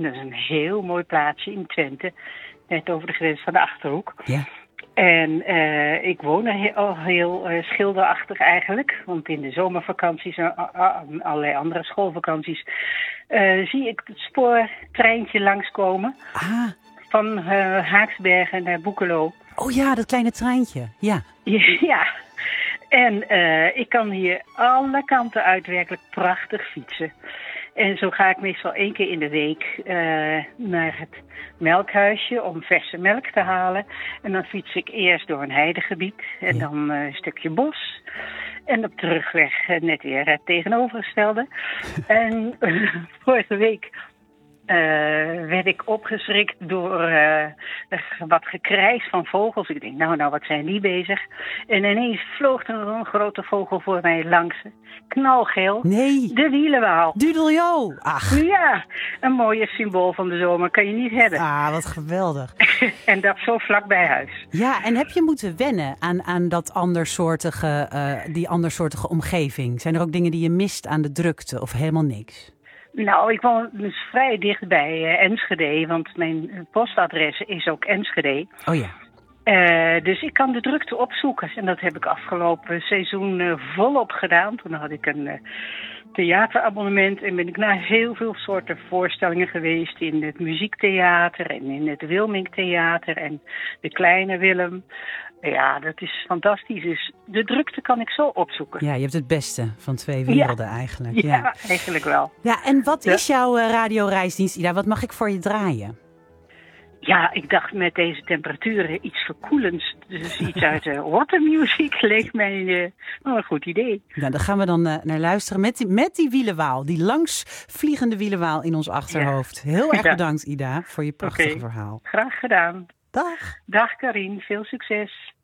En dat is een heel mooi plaatsje in Twente. Net over de grens van de Achterhoek. Ja. En ik woon er al heel schilderachtig eigenlijk. Want in de zomervakanties en allerlei andere schoolvakanties zie ik het spoortreintje langskomen. Ah. Van Haaksbergen naar Boekelo. Oh ja, dat kleine treintje. Ja. Ja. En ik kan hier alle kanten uit werkelijk prachtig fietsen. En zo ga ik meestal 1 keer in de week naar het melkhuisje om verse melk te halen. En dan fiets ik eerst door een heidegebied en dan een stukje bos. En op terugweg net weer het tegenovergestelde. En vorige week werd ik opgeschrikt door wat gekrijs van vogels. Ik denk, nou, wat zijn die bezig? En ineens vloog er een grote vogel voor mij langs. Knalgeel. Nee. De wielenwaal. Dudeljo. Ach. Ja, een mooie symbool van de zomer kan je niet hebben. Ah, wat geweldig. En dat zo vlak bij huis. Ja, en heb je moeten wennen aan dat die andersoortige omgeving? Zijn er ook dingen die je mist aan de drukte of helemaal niks? Nou, ik woon dus vrij dicht bij Enschede, want mijn postadres is ook Enschede. Oh ja. Dus ik kan de drukte opzoeken. En dat heb ik afgelopen seizoen volop gedaan. Toen had ik een theaterabonnement en ben ik naar heel veel soorten voorstellingen geweest. In het muziektheater en in het Wilmingtheater en de Kleine Willem. Ja, dat is fantastisch. Dus de drukte kan ik zo opzoeken. Ja, je hebt het beste van 2 werelden eigenlijk. Ja, eigenlijk wel. Ja, en wat is jouw radioreisdienst, Ida? Wat mag ik voor je draaien? Ja, ik dacht met deze temperaturen iets verkoelends. Dus iets uit watermuziek leek mij een goed idee. Nou, daar gaan we dan naar luisteren met die wielenwaal. Die langsvliegende wielenwaal in ons achterhoofd. Ja. Heel erg bedankt, Ida, voor je prachtige verhaal. Graag gedaan. Dag. Dag Karien, veel succes.